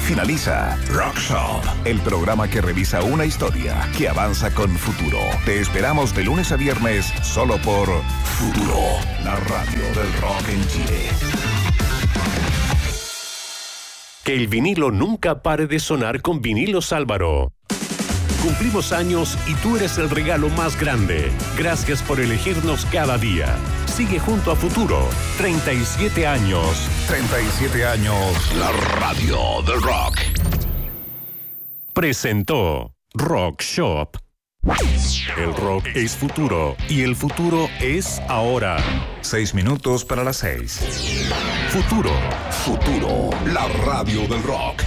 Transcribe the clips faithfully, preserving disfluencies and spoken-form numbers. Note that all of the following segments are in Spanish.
Finaliza Rock Shop, el programa que revisa una historia que avanza con futuro. Te esperamos de lunes a viernes solo por Futuro, la radio del rock en Chile. Que el vinilo nunca pare de sonar con Vinilos Álvaro. Cumplimos años y tú eres el regalo más grande. Gracias por elegirnos cada día. Sigue junto a Futuro. treinta y siete años. treinta y siete años, la radio del rock. Presentó Rock Shop. El rock es futuro y el futuro es ahora. Seis minutos para las seis. Futuro. Futuro, la radio del rock.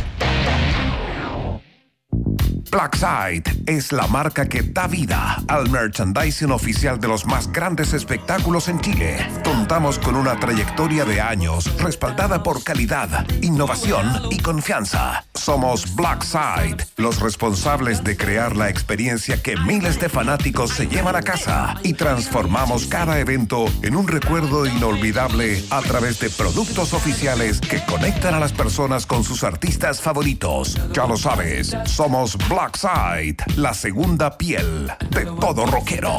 Blackside es la marca que da vida al merchandising oficial de los más grandes espectáculos en Chile. Contamos con una trayectoria de años respaldada por calidad, innovación y confianza. Somos Blackside, los responsables de crear la experiencia que miles de fanáticos se llevan a casa y transformamos cada evento en un recuerdo inolvidable a través de productos oficiales que conectan a las personas con sus artistas favoritos. Ya lo sabes, somos Blackside, la segunda piel de todo rockero.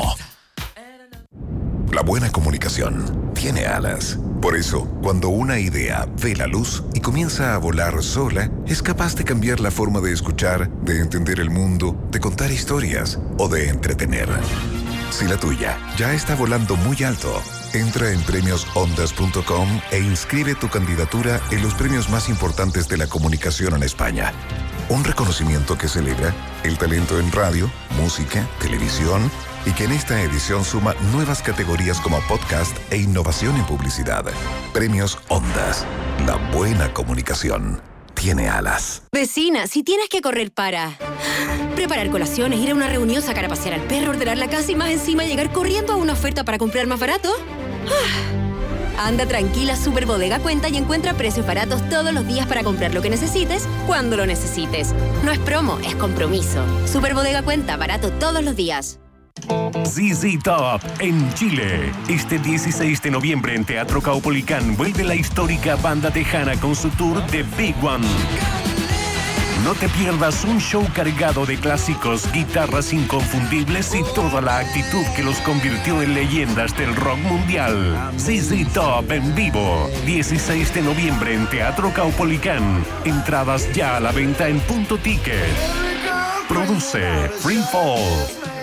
La buena comunicación tiene alas. Por eso, cuando una idea ve la luz y comienza a volar sola, es capaz de cambiar la forma de escuchar, de entender el mundo, de contar historias o de entretener. Si la tuya ya está volando muy alto, entra en premios ondas punto com e inscribe tu candidatura en los premios más importantes de la comunicación en España. Un reconocimiento que celebra el talento en radio, música, televisión y que en esta edición suma nuevas categorías como podcast e innovación en publicidad. Premios Ondas. La buena comunicación tiene alas. Vecina, si tienes que correr para preparar colaciones, ir a una reunión, sacar a pasear al perro, ordenar la casa y más encima llegar corriendo a una oferta para comprar más barato. Anda tranquila, Super Bodega Cuenta y encuentra precios baratos todos los días para comprar lo que necesites, cuando lo necesites. No es promo, es compromiso. Super Bodega Cuenta, barato todos los días. Z Z Top en Chile. Este dieciséis de noviembre en Teatro Caupolicán vuelve la histórica banda tejana con su tour The Big One. No te pierdas un show cargado de clásicos, guitarras inconfundibles y toda la actitud que los convirtió en leyendas del rock mundial. Z Z Top en vivo, dieciséis de noviembre en Teatro Caupolicán. Entradas ya a la venta en Punto Ticket. Produce Free Fall.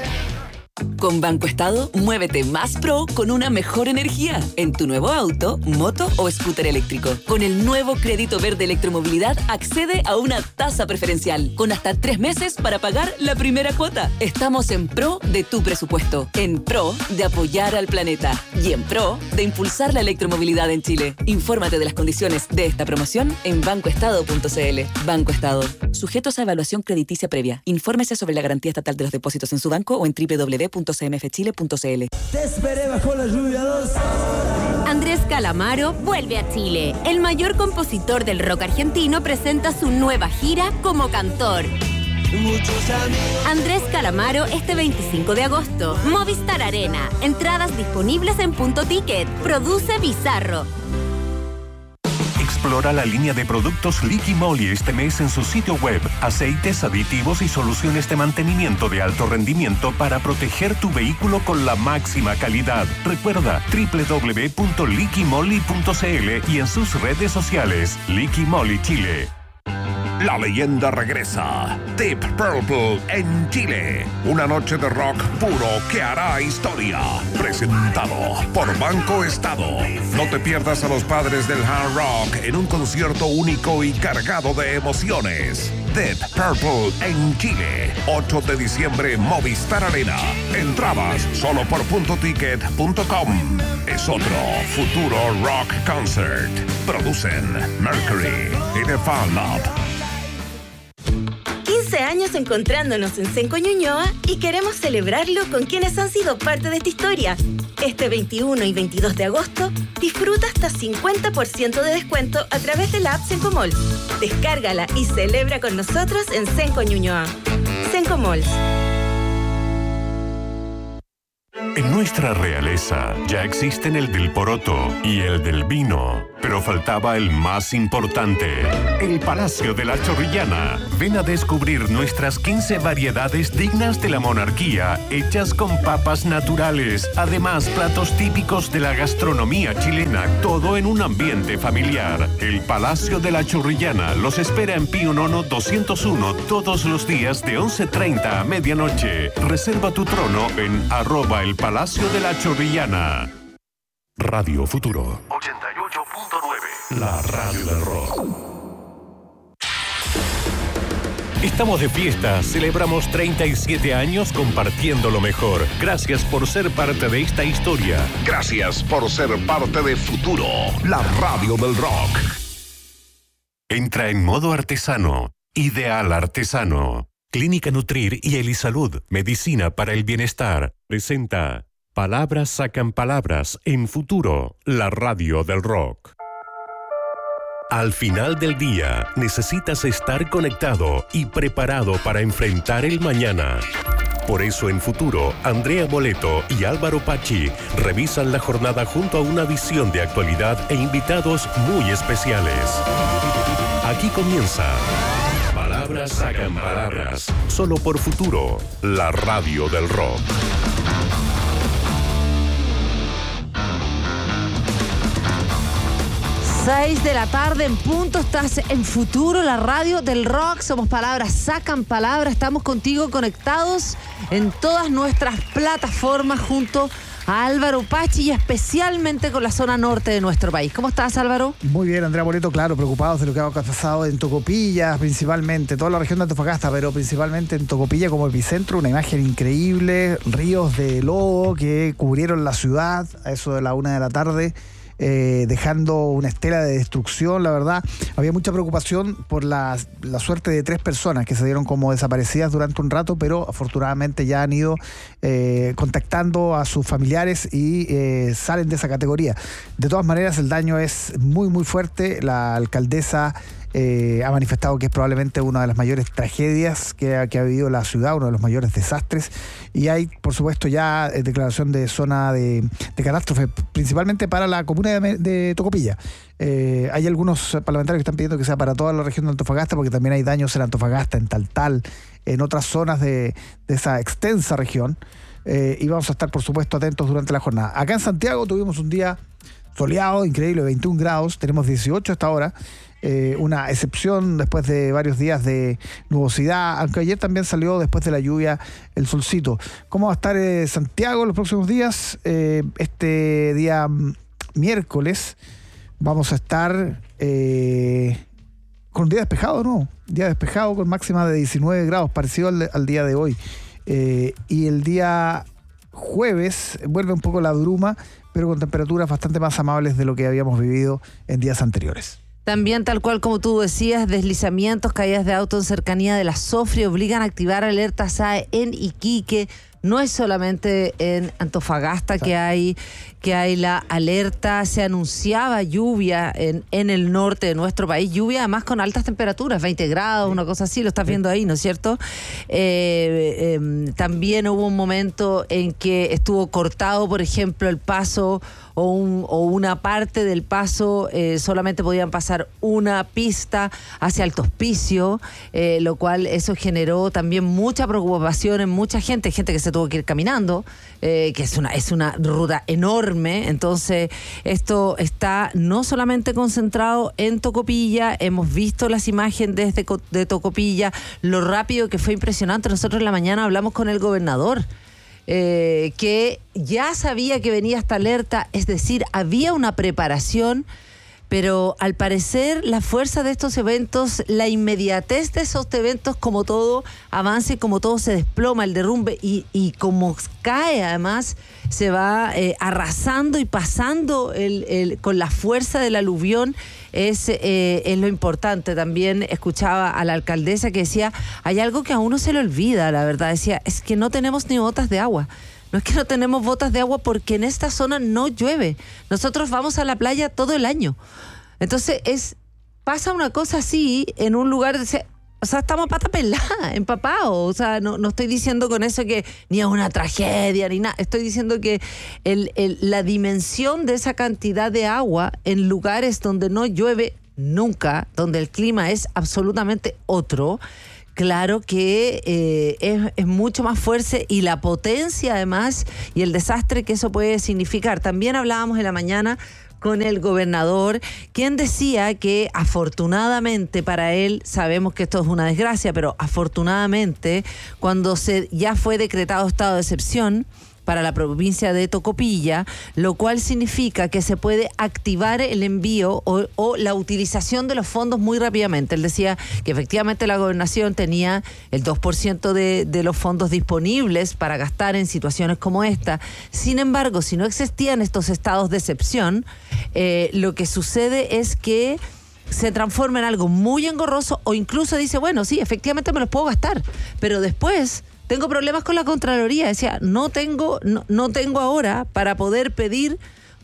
Con Banco Estado, muévete más pro con una mejor energía en tu nuevo auto, moto o scooter eléctrico. Con el nuevo crédito verde electromovilidad, accede a una tasa preferencial con hasta tres meses para pagar la primera cuota. Estamos en pro de tu presupuesto, en pro de apoyar al planeta y en pro de impulsar la electromovilidad en Chile. Infórmate de las condiciones de esta promoción en banco estado punto c l. Banco Estado. Sujetos a evaluación crediticia previa. Infórmese sobre la garantía estatal de los depósitos en su banco o en doble u doble u doble u punto c m f chile punto c l. Te esperé bajo la lluvia dos. Andrés Calamaro vuelve a Chile. El mayor compositor del rock argentino presenta su nueva gira como cantor. Andrés Calamaro este veinticinco de agosto. Movistar Arena. Entradas disponibles en Punto Ticket. Produce Bizarro. Explora la línea de productos Liqui Moly este mes en su sitio web. Aceites, aditivos y soluciones de mantenimiento de alto rendimiento para proteger tu vehículo con la máxima calidad. Recuerda doble u doble u doble u punto liqui moly punto c l y en sus redes sociales. Liqui Moly Chile. La leyenda regresa. Deep Purple en Chile. Una noche de rock puro que hará historia. Presentado por Banco Estado. No te pierdas a los padres del hard rock en un concierto único y cargado de emociones. Deep Purple en Chile. ocho de diciembre, Movistar Arena. Entradas solo por punto ticket punto com. Es otro Futuro Rock Concert. Producen Mercury y The Fan Lab. quince años encontrándonos en Cenco Ñuñoa y queremos celebrarlo con quienes han sido parte de esta historia. Este veintiuno y veintidós de agosto, disfruta hasta cincuenta por ciento de descuento a través de la app Cenco Mall. Descárgala y celebra con nosotros en Cenco Ñuñoa. Cenco Malls. En nuestra realeza ya existen el del poroto y el del vino, pero faltaba el más importante, el Palacio de la Chorrillana. Ven a descubrir nuestras quince variedades dignas de la monarquía, hechas con papas naturales. Además, platos típicos de la gastronomía chilena, todo en un ambiente familiar. El Palacio de la Chorrillana los espera en Pío Nono doscientos uno todos los días de once treinta a medianoche. Reserva tu trono en arroba el Palacio de la Chorrillana. Radio Futuro ochenta y ocho punto nueve, la radio del rock. Estamos de fiesta, celebramos treinta y siete años compartiendo lo mejor. Gracias por ser parte de esta historia. Gracias por ser parte de Futuro, la radio del rock. Entra en modo artesano, ideal artesano. Clínica Nutrir y Elisalud, medicina para el bienestar, presenta Palabras sacan palabras en Futuro, la radio del rock. Al final del día, necesitas estar conectado y preparado para enfrentar el mañana. Por eso en Futuro, Andrea Boleto y Álvaro Pachi revisan la jornada junto a una visión de actualidad e invitados muy especiales. Aquí comienza Palabras sacan palabras, solo por Futuro, la radio del rock. seis de la tarde en punto, estás en Futuro, la radio del rock. Somos Palabras sacan palabras, estamos contigo conectados en todas nuestras plataformas junto a Álvaro Pachi y especialmente con la zona norte de nuestro país. ¿Cómo estás, Álvaro? Muy bien, Andrea Boleto, claro, preocupados de lo que ha pasado en Tocopilla, principalmente, toda la región de Antofagasta, pero principalmente en Tocopilla como epicentro, una imagen increíble, ríos de lodo que cubrieron la ciudad a eso de la una de la tarde. Eh, dejando una estela de destrucción, la verdad. Había mucha preocupación por la, la suerte de tres personas que se dieron como desaparecidas durante un rato, pero afortunadamente ya han ido eh, contactando a sus familiares y eh, salen de esa categoría. De todas maneras, el daño es muy, muy fuerte. La alcaldesa Eh, ha manifestado que es probablemente una de las mayores tragedias que ha, que ha vivido la ciudad, uno de los mayores desastres, y hay, por supuesto, ya eh, declaración de zona de, de catástrofe, principalmente para la comuna de, de Tocopilla. Eh, hay algunos parlamentarios que están pidiendo que sea para toda la región de Antofagasta, porque también hay daños en Antofagasta, en Taltal, en otras zonas de, de esa extensa región, eh, y vamos a estar, por supuesto, atentos durante la jornada. Acá en Santiago tuvimos un día soleado, increíble, veintiún grados, tenemos dieciocho hasta ahora. Eh, una excepción después de varios días de nubosidad, aunque ayer también salió después de la lluvia el solcito. ¿Cómo va a estar eh, Santiago los próximos días? Eh, este día miércoles vamos a estar eh, con un día despejado, ¿no? Día despejado con máxima de diecinueve grados, parecido al, al día de hoy. Eh, y el día jueves vuelve un poco la bruma, pero con temperaturas bastante más amables de lo que habíamos vivido en días anteriores. También, tal cual como tú decías, deslizamientos, caídas de auto en cercanía de la Sofri obligan a activar alerta S A E en Iquique. No es solamente en Antofagasta que hay, que hay la alerta. Se anunciaba lluvia en, en el norte de nuestro país. Lluvia además con altas temperaturas, veinte grados, una cosa así. Lo estás viendo ahí, ¿no es cierto? Eh, eh, también hubo un momento en que estuvo cortado, por ejemplo, el paso o, un, o una parte del paso. Eh, solamente podían pasar una pista hacia Alto Hospicio, eh, lo cual eso generó también mucha preocupación en mucha gente. Gente que se tuvo que ir caminando, eh, que es una, es una ruta enorme. Entonces, esto está no solamente concentrado en Tocopilla, hemos visto las imágenes desde de Tocopilla, lo rápido que fue impresionante. Nosotros en la mañana hablamos con el gobernador, eh, que ya sabía que venía esta alerta, es decir, había una preparación. Pero al parecer la fuerza de estos eventos, la inmediatez de esos eventos, como todo avanza y como todo se desploma, el derrumbe, y, y como cae además, se va eh, arrasando y pasando el, el, con la fuerza del aluvión, es, eh, es lo importante. También escuchaba a la alcaldesa que decía, hay algo que a uno se le olvida, la verdad, decía, es que no tenemos ni botas de agua. No es que no tenemos botas de agua porque en esta zona no llueve. Nosotros vamos a la playa todo el año. Entonces, es pasa una cosa así en un lugar... De, o o sea, estamos a pata pelada, empapados. O sea, no, no estoy diciendo con eso que ni es una tragedia ni nada. Estoy diciendo que el, el, la dimensión de esa cantidad de agua en lugares donde no llueve nunca, donde el clima es absolutamente otro, claro que eh, es, es mucho más fuerte, y la potencia además y el desastre que eso puede significar. También hablábamos en la mañana con el gobernador, quien decía que afortunadamente para él, sabemos que esto es una desgracia, pero afortunadamente cuando se ya fue decretado estado de excepción para la provincia de Tocopilla, lo cual significa que se puede activar el envío o, o la utilización de los fondos muy rápidamente. Él decía que efectivamente la gobernación tenía el dos por ciento de, de los fondos disponibles para gastar en situaciones como esta. Sin embargo, si no existían estos estados de excepción, eh, lo que sucede es que se transforma en algo muy engorroso, o incluso dice, bueno, sí, efectivamente me los puedo gastar, pero después tengo problemas con la Contraloría. Decía, no tengo, no, no tengo ahora para poder pedir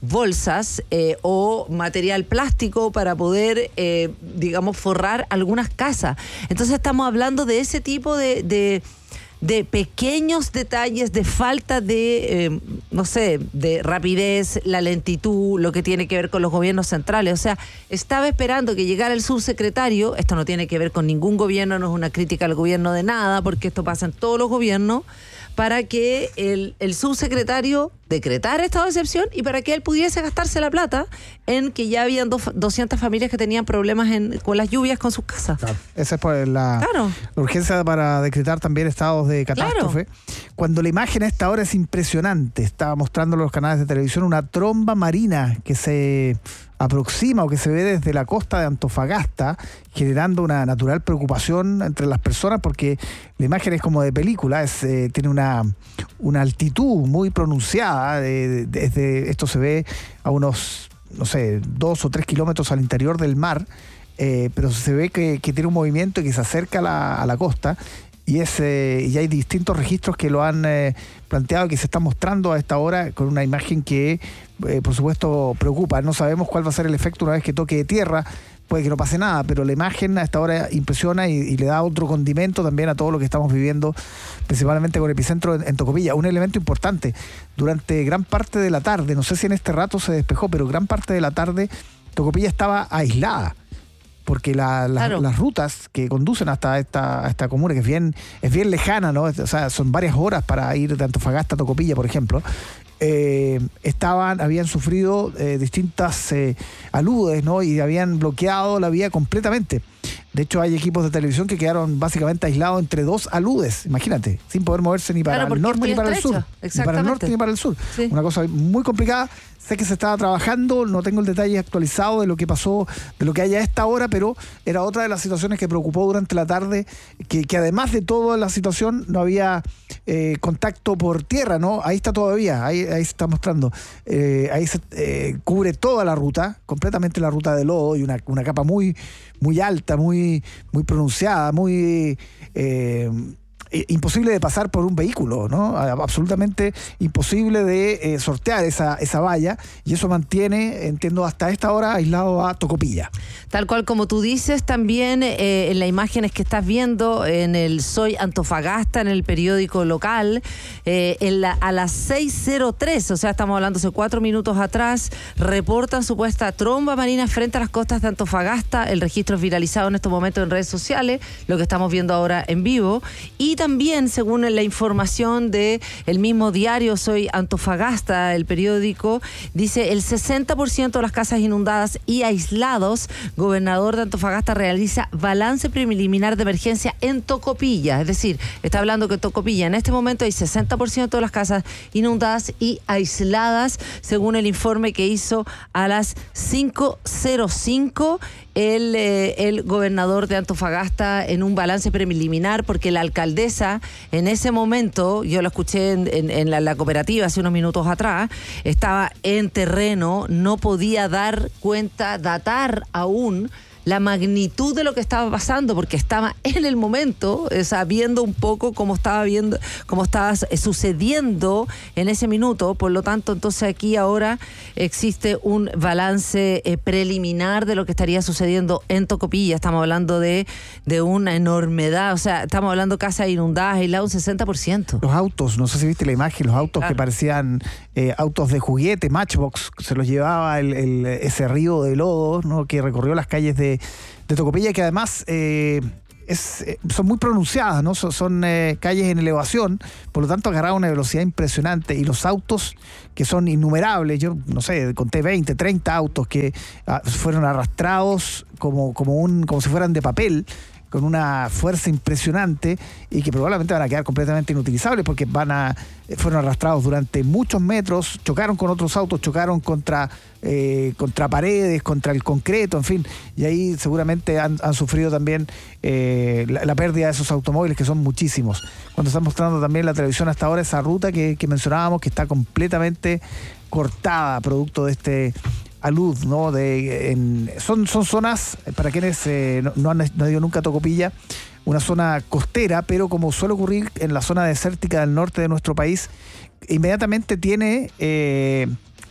bolsas eh, o material plástico para poder, eh, digamos, forrar algunas casas. Entonces estamos hablando de ese tipo de, de, de pequeños detalles, de falta de, eh, no sé, de rapidez, la lentitud, lo que tiene que ver con los gobiernos centrales. O sea, estaba esperando que llegara el subsecretario. Esto no tiene que ver con ningún gobierno, no es una crítica al gobierno de nada, porque esto pasa en todos los gobiernos, para que el, el subsecretario decretara estado de excepción y para que él pudiese gastarse la plata en que ya habían dos, doscientas familias que tenían problemas en, con las lluvias con sus casas. Claro. Esa es por la, claro. la urgencia para decretar también estados de catástrofe. Claro. Cuando la imagen a esta hora es impresionante, estaba mostrando los canales de televisión una tromba marina que se aproxima o que se ve desde la costa de Antofagasta, generando una natural preocupación entre las personas, porque la imagen es como de película, es, eh, tiene una, una altitud muy pronunciada, de, de, de, de, esto se ve a unos, no sé, dos o tres kilómetros al interior del mar, eh, pero se ve que, que tiene un movimiento y que se acerca a la, a la costa, y, es, eh, y hay distintos registros que lo han eh, planteado, que se están mostrando a esta hora con una imagen que, eh, por supuesto, preocupa. No sabemos cuál va a ser el efecto una vez que toque de tierra, puede que no pase nada, pero la imagen a esta hora impresiona y, y le da otro condimento también a todo lo que estamos viviendo, principalmente con Epicentro en, en Tocopilla. Un elemento importante, durante gran parte de la tarde, no sé si en este rato se despejó, pero gran parte de la tarde Tocopilla estaba aislada, porque la, la, claro. las rutas que conducen hasta esta, esta comuna, que es bien, es bien lejana, ¿no? O sea, son varias horas para ir de Antofagasta a Tocopilla, por ejemplo, eh, estaban, habían sufrido eh, distintas eh, aludes, ¿no? Y habían bloqueado la vía completamente. De hecho, hay equipos de televisión que quedaron básicamente aislados entre dos aludes, imagínate, sin poder moverse ni para claro, el norte ni para estrecho. el sur. Ni para el norte ni para el sur. Sí. Una cosa muy complicada. Sé que se estaba trabajando, no tengo el detalle actualizado de lo que pasó, de lo que hay a esta hora, pero era otra de las situaciones que preocupó durante la tarde, que, que además de toda la situación no había eh, contacto por tierra, ¿no? Ahí está todavía, ahí, ahí se está mostrando. Eh, ahí se eh, cubre toda la ruta, completamente la ruta de lodo, y una, una capa muy, muy alta, muy, muy pronunciada, muy... Eh, imposible de pasar por un vehículo, ¿no? Absolutamente imposible de eh, sortear esa, esa valla, y eso mantiene, entiendo, hasta esta hora aislado a Tocopilla. Tal cual como tú dices, también eh, en las imágenes que estás viendo en el Soy Antofagasta, en el periódico local, eh, en la, a las seis cero tres, o sea, estamos hablando hace cuatro minutos atrás, reportan supuesta tromba marina frente a las costas de Antofagasta. El registro es viralizado en estos momentos en redes sociales, lo que estamos viendo ahora en vivo, y también, según la información de el mismo diario Soy Antofagasta, el periódico, dice el sesenta por ciento de las casas inundadas y aislados. Gobernador de Antofagasta realiza balance preliminar de emergencia en Tocopilla. Es decir, está hablando que en Tocopilla en este momento hay sesenta por ciento de las casas inundadas y aisladas, según el informe que hizo a las cinco cero cinco el, eh, el gobernador de Antofagasta en un balance preliminar, porque la alcaldesa en ese momento, yo lo escuché en, en, en la, la cooperativa hace unos minutos atrás, estaba en terreno, no podía dar cuenta, datar aún la magnitud de lo que estaba pasando, porque estaba en el momento, o sea, viendo un poco cómo estaba viendo, cómo estaba sucediendo en ese minuto. Por lo tanto, entonces aquí ahora existe un balance eh, preliminar de lo que estaría sucediendo en Tocopilla. Estamos hablando de, de una enormidad, o sea, estamos hablando casas inundadas, aisladas un sesenta por ciento. Los autos, no sé si viste la imagen, los autos Claro. que parecían eh, autos de juguete, Matchbox, se los llevaba el, el, ese río de lodo, ¿no?, que recorrió las calles de, de Tocopilla, que además eh, es, eh, son muy pronunciadas, ¿no? Son, son eh, calles en elevación, por lo tanto agarraba una velocidad impresionante, y los autos, que son innumerables, yo no sé, conté veinte, treinta autos que ah, fueron arrastrados como, como, un, como si fueran de papel, con una fuerza impresionante, y que probablemente van a quedar completamente inutilizables porque van a fueron arrastrados durante muchos metros, chocaron con otros autos, chocaron contra, eh, contra paredes, contra el concreto, en fin, y ahí seguramente han, han sufrido también eh, la, la pérdida de esos automóviles, que son muchísimos. Cuando está mostrando también la televisión hasta ahora esa ruta que, que mencionábamos, que está completamente cortada producto de este alud, ¿no? De, en, son, son zonas, para quienes eh, no, no han no han ido nunca a Tocopilla, una zona costera, pero como suele ocurrir en la zona desértica del norte de nuestro país, inmediatamente tiene... Eh,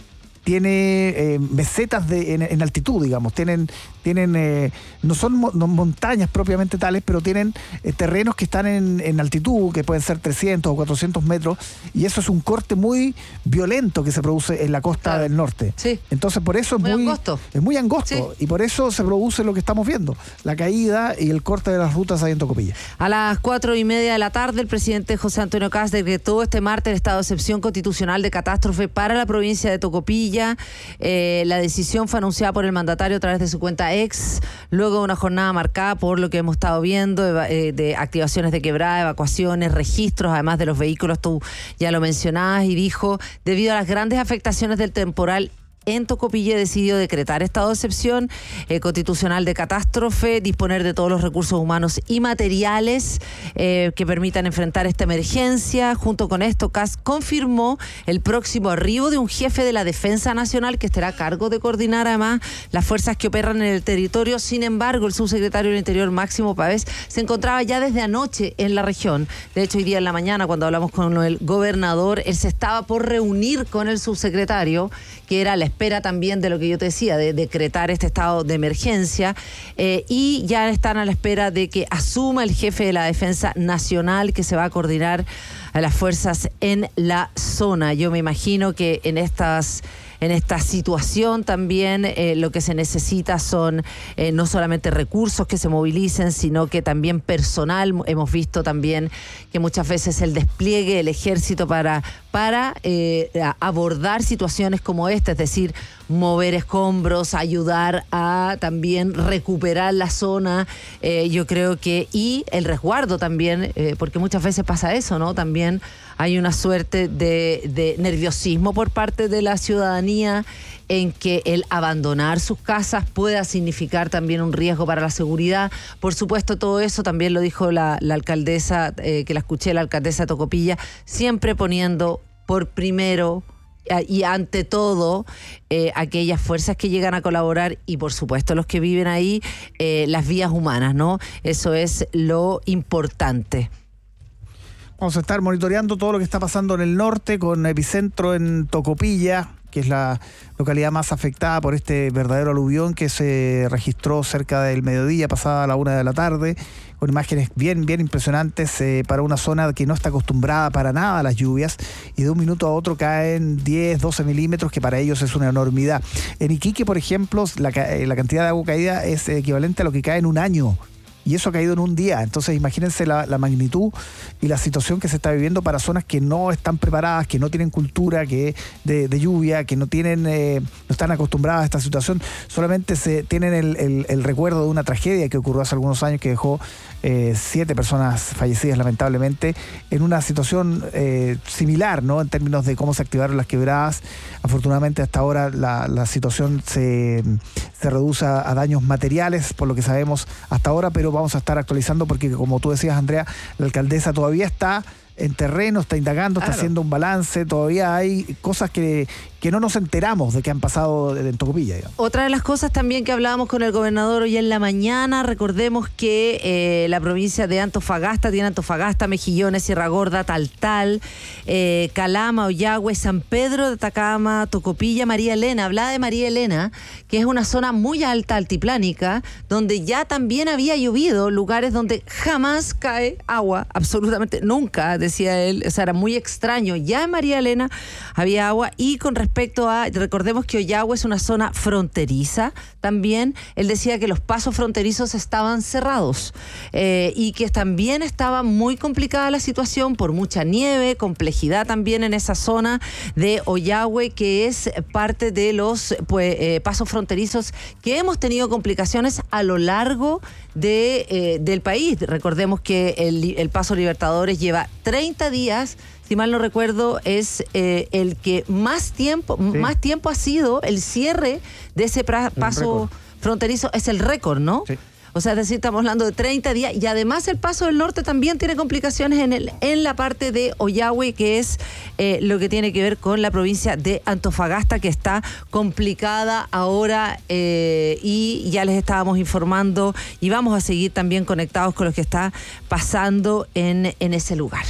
tiene eh, mesetas de, en, en altitud, digamos, tienen, tienen eh, no son mo, no montañas propiamente tales, pero tienen eh, terrenos que están en, en altitud, que pueden ser trescientos o cuatrocientos metros, y eso es un corte muy violento que se produce en la costa Claro. del norte. Sí. Entonces por eso es Muy muy, angosto. es muy angosto, Sí. y por eso se produce lo que estamos viendo, la caída y el corte de las rutas ahí en Tocopilla. A las cuatro y media de la tarde, el presidente José Antonio Kast decretó este martes el estado de excepción constitucional de catástrofe para la provincia de Tocopilla. Eh, la decisión fue anunciada por el mandatario a través de su cuenta ex, luego de una jornada marcada por lo que hemos estado viendo, eva- eh, de activaciones de quebrada, evacuaciones, registros, además de los vehículos, tú ya lo mencionabas, y dijo, debido a las grandes afectaciones del temporal en Tocopilla, decidió decretar estado de excepción eh, constitucional de catástrofe, disponer de todos los recursos humanos y materiales eh, que permitan enfrentar esta emergencia. Junto con esto, Kast confirmó el próximo arribo de un jefe de la Defensa Nacional que estará a cargo de coordinar además las fuerzas que operan en el territorio. Sin embargo, el subsecretario del Interior, Máximo Pavés, se encontraba ya desde anoche en la región. De hecho, hoy día en la mañana, cuando hablamos con el gobernador, él se estaba por reunir con el subsecretario, que era la espera también de lo que yo te decía, de decretar este estado de emergencia, eh, y ya están a la espera de que asuma el jefe de la Defensa Nacional, que se va a coordinar a las fuerzas en la zona. Yo me imagino que en estas... En esta situación también eh, lo que se necesita son eh, no solamente recursos que se movilicen, sino que también personal. Hemos visto también que muchas veces el despliegue del ejército para, para eh, abordar situaciones como esta, es decir, mover escombros, ayudar a también recuperar la zona, eh, yo creo que, y el resguardo también, eh, porque muchas veces pasa eso, ¿no? También hay una suerte de, de nerviosismo por parte de la ciudadanía en que el abandonar sus casas pueda significar también un riesgo para la seguridad. Por supuesto, todo eso también lo dijo la, la alcaldesa, eh, que la escuché, la alcaldesa de Tocopilla, siempre poniendo por primero y ante todo eh, aquellas fuerzas que llegan a colaborar, y por supuesto los que viven ahí, eh, las vías humanas, ¿no? Eso es lo importante. Vamos a estar monitoreando todo lo que está pasando en el norte, con epicentro en Tocopilla, que es la localidad más afectada por este verdadero aluvión que se registró cerca del mediodía, pasada la una de la tarde, con imágenes bien, bien impresionantes eh, para una zona que no está acostumbrada para nada a las lluvias, y de un minuto a otro caen diez, doce milímetros, que para ellos es una enormidad. En Iquique, por ejemplo, la, la cantidad de agua caída es equivalente a lo que cae en un año. Y eso ha caído en un día. Entonces imagínense la, la magnitud y la situación que se está viviendo para zonas que no están preparadas, que no tienen cultura que de, de lluvia, que no tienen eh, no están acostumbradas a esta situación. Solamente se tienen el, el, el recuerdo de una tragedia que ocurrió hace algunos años, que dejó eh, siete personas fallecidas lamentablemente, en una situación eh, similar, ¿no? En términos de cómo se activaron las quebradas. Afortunadamente hasta ahora la, la situación se, se reduce a, a daños materiales, por lo que sabemos hasta ahora, pero vamos a estar actualizando porque, como tú decías, Andrea, la alcaldesa todavía está en terreno, está indagando, está Claro. haciendo un balance. Todavía hay cosas que, que no nos enteramos de que han pasado en Tocopilla, digamos. Otra de las cosas también que hablábamos con el gobernador hoy en la mañana, recordemos que eh, la provincia de Antofagasta tiene Antofagasta, Mejillones, Sierra Gorda, Taltal, eh, Calama, Ollagüe, San Pedro de Atacama, Tocopilla, María Elena. Hablaba de María Elena, que es una zona muy alta, altiplánica, donde ya también había llovido, lugares donde jamás cae agua, absolutamente nunca, decía él, o sea, era muy extraño. Ya en María Elena había agua. Y con respecto a, recordemos que Ollagüe es una zona fronteriza también, él decía que los pasos fronterizos estaban cerrados eh, y que también estaba muy complicada la situación por mucha nieve, complejidad también en esa zona de Ollagüe, que es parte de los pues, eh, pasos fronterizos que hemos tenido complicaciones a lo largo de, eh, del país. Recordemos que el, el Paso Libertadores lleva treinta días, si mal no recuerdo, es eh, el que más tiempo, Sí. más tiempo ha sido el cierre de ese pra- paso récord. fronterizo, es el récord, ¿no? Sí. O sea, es decir, estamos hablando de treinta días y además el Paso del Norte también tiene complicaciones en, el, en la parte de Ollagüe, que es eh, lo que tiene que ver con la provincia de Antofagasta, que está complicada ahora eh, y ya les estábamos informando y vamos a seguir también conectados con lo que está pasando en, en ese lugar.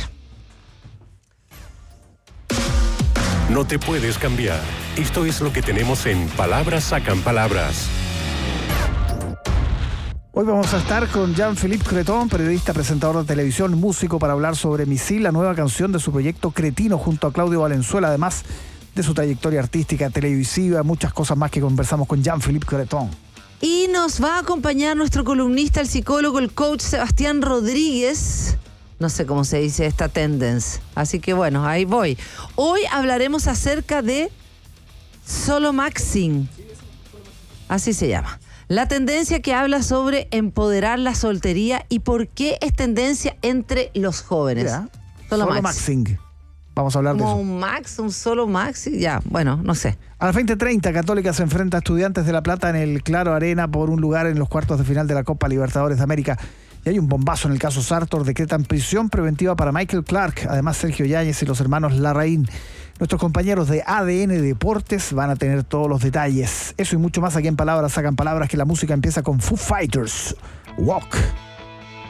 No te puedes cambiar. Esto es lo que tenemos en Palabras Sacan Palabras. Hoy vamos a estar con Jean-Philippe Creton, periodista, presentador de televisión, músico, para hablar sobre Misil, la nueva canción de su proyecto Cretino, junto a Claudio Valenzuela, además de su trayectoria artística, televisiva, muchas cosas más que conversamos con Jean-Philippe Creton. Y nos va a acompañar nuestro columnista, el psicólogo, el coach Sebastián Rodríguez. No sé cómo se dice esta tendencia. Así que bueno, ahí voy. Hoy hablaremos acerca de Solomaxing. Así se llama. La tendencia que habla sobre empoderar la soltería y por qué es tendencia entre los jóvenes. Mira, Solomaxing. Solomaxing. Vamos a hablar de Como eso. un max, un solo max, ya, bueno, no sé. A las veinte treinta, Católica se enfrenta a Estudiantes de La Plata en el Claro Arena por un lugar en los cuartos de final de la Copa Libertadores de América. Y hay un bombazo en el caso Sartor, decretan prisión preventiva para Michael Clark. Además, Sergio Yáñez y los hermanos Larraín. Nuestros compañeros de A D N Deportes van a tener todos los detalles. Eso y mucho más aquí en Palabras Sacan Palabras, que la música empieza con Foo Fighters. Walk.